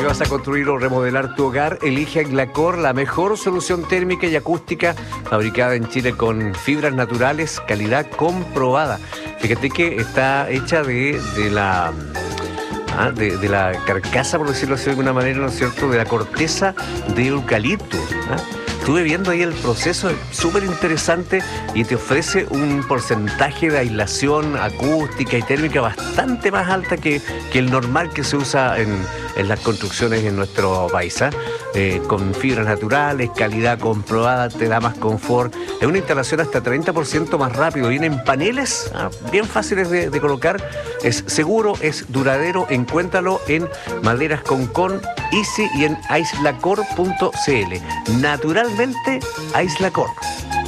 Si vas a construir o remodelar tu hogar, elige Aislacor, la mejor solución térmica y acústica fabricada en Chile con fibras naturales, calidad comprobada. Fíjate que está hecha de la carcasa, por decirlo así de alguna manera, ¿no es cierto?, de la corteza de eucalipto. Estuve viendo ahí el proceso, es súper interesante y te ofrece un porcentaje de aislación acústica y térmica bastante más alta que el normal que se usa en las construcciones en nuestro país. Con fibras naturales, calidad comprobada, te da más confort. Es una instalación hasta 30% más rápido. Viene en paneles bien fáciles de colocar. Es seguro, es duradero. Encuéntralo en Maderas Concón, Easy y en aislacor.cl. Naturalmente, Aislacor.